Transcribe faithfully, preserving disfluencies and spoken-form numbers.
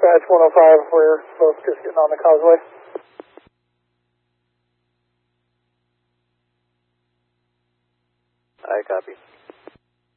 dispatch one oh five, we're both just getting on the causeway. I copy.